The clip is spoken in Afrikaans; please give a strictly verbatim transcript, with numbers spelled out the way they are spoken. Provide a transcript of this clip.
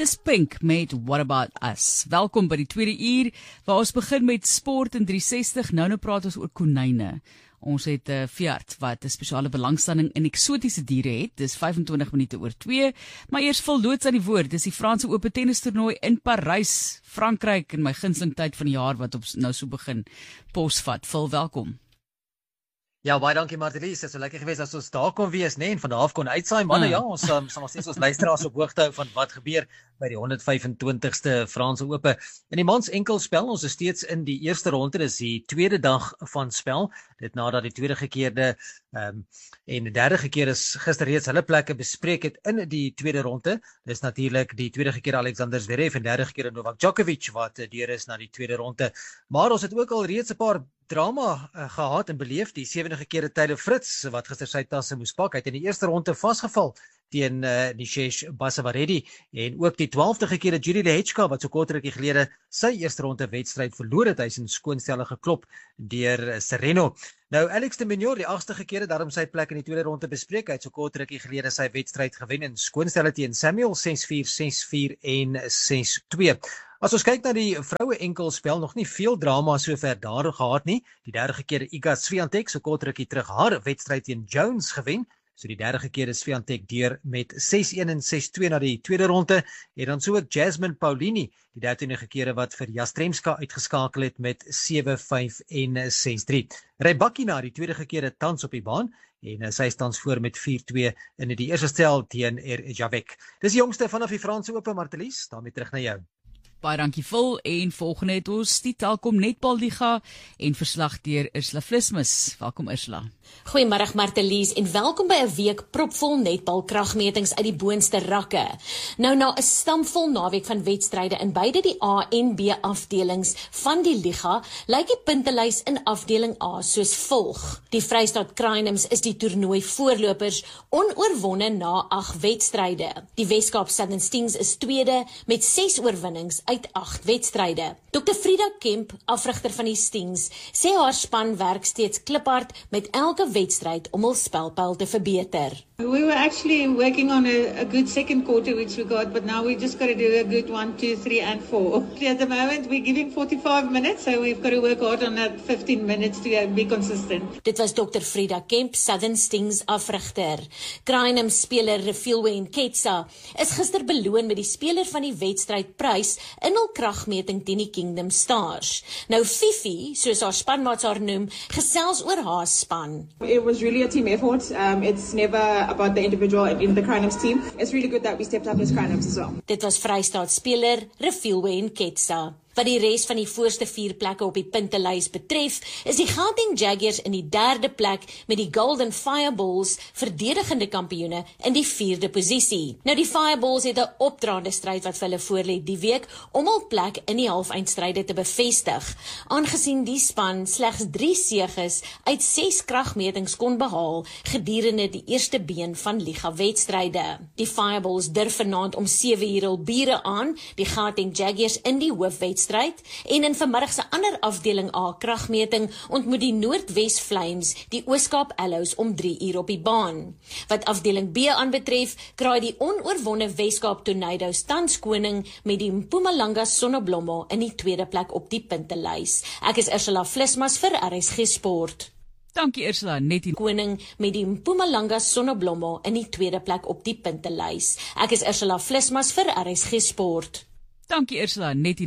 Dis Pink met What About Us. Welkom by die tweede uur, waar ons begin met sport in drie sestig. Nou nou praat ons oor konyne. Ons het 'n uh, Fiat wat 'n spesiale belangstelling in eksotiese diere het. Dis vyfentwintig minute oor twee, maar eers vol loods aan die woord. Dis die Franse Ope tennis toernooi in Parys, Frankryk, in my gunsteling tyd van die jaar wat op nou so begin posvat. Vol welkom. Ja, baie dankie Martelies, dit is so lekker geweest as ons daar kon wees, nee, en van daar af kon uitsaai, manne, ja, ons um, sal nog steeds ons luisteraars op hoogte hou van wat gebeur by die honderd vyfentwintigste Franse Ope. In die mans enkelspel, ons is steeds in die eerste ronde, dis die tweede dag van spel, dit nadat die tweede gekeerde um, en die derde gekeer is gister reeds hulle plekke bespreek het in die tweede ronde. Dis natuurlik die tweede gekeerde Alexander Zverev en derde gekeerde Novak Djokovic wat deur is na die tweede ronde. Maar ons het ook al reeds 'n paar drama uh, gehad en beleef. Die sewende gekeerde Taylor Fritz wat gister sy tasse moes pak, het in die eerste ronde vasgeval teen uh, Nishesh Basavareddy, en ook die twaalfde gekeerde Judy Lehechka wat so kort rukkie gelede sy eerste ronde wedstryd verloor het, hy is in skoonstelle geklop deur uh, Sereno. Nou Alex de Minaur, die agste gekeerde, daarom sy plek in die tweede ronde bespreek, hy het so kort rukkie gelede sy wedstryd gewen in skoonstelle teen Samuel, ses vier, ses vier en ses twee. As ons kyk na die vroue enkelspel, nog nie veel drama sover daar gehad nie. Die derde gekeerde Iga Swiatek, so kort rukkie terug haar wedstryd teen Jones gewen. So die derde keer Swiatek deur met ses een en ses twee na die tweede ronde, en dan so ook Jasmine Paulini, die dertiende keer wat vir Jastremska uitgeskakel het met sewe vyf en ses drie. Rybakina, die tweede keer tans op die baan, en sy is tans voor met vier twee in die eerste stel teen Erjavec. Dis die jongste vanaf die Franse Ope, Martelies, daarmee terug na jou. Baie dankie Phil, en volgende het ons die Telkom Netballiga en verslag deur Ursula Vlismus. Welkom Ursula. Goeiemiddag Martelies en welkom by 'n week propvol netbal kragmetings uit die boonste rakke. Nou na 'n stampvol naweek van wedstryde in beide die A en B afdelings van die liga, lyk die puntelys in afdeling A soos volg. Die Vrystaat Crainhams is die toernooi voorlopers, onoorwonne na agt wedstryde. Die Weskaap Southern Stings is tweede met ses oorwinnings uit agt wedstryde. dokter Frida Kemp, afrigter van die Stings, sê haar span werk steeds kliphard met elke wedstryd om hul spelpyl te verbeter. We were actually working on a, a good second quarter which we got, but now we just got to do a good one, two, three and four. At the moment we're giving forty-five minutes, so we've got to work hard on that fifteen minutes to uh, be consistent. Dit was dokter Frida Kemp, Southern Stings afrigter. Crainhams speler Refilwe Nketsa is gister beloon met die speler van die wedstryd prys in hul kragmeting teen die Kingdom Stars. Nou Fifi, soos haar spanmaats haar noem, gesels oor haar span. It was really a team effort. Um, it's never about the individual in the Crainhams team. It's really good that we stepped up as Crainhams as well. Dit was Vrystaat speler Refilwe Nketsa. Wat die res van die voorste vier plekke op die puntelys betref, is die Gauteng Jaguars in die derde plek met die Golden Fireballs, verdedigende kampioene, in die vierde posisie. Nou die Fireballs het 'n opdraande stryd wat vir hulle voorlê die week om hul plek in die halfeindstryde te bevestig, aangesien die span slegs drie seges uit ses kragmetings kon behaal gedurende die eerste been van liga-wedstryde. Die Fireballs durf vanaand om sewe uur hul bure aan, die Gauteng Jaguars in die hoofwedstryd, en in vanmiddag se ander afdeling A kragmeting ontmoet die Noordwes Flames die Ooskaap Ellows om drie uur op die baan. Wat afdeling B aanbetref, kraai die onoorwonne Weskaap Tornadoes tans koning met die Mpumalanga Sonneblomme in die tweede plek op die puntelys. Ek is Ursula Vlismas vir R S G Sport. Dankie Ursula, net die koning met die Mpumalanga Sonneblomme in die tweede plek op die puntelys. Ek is Ursula Vlismas vir R S G Sport. Dankie Ursula, net die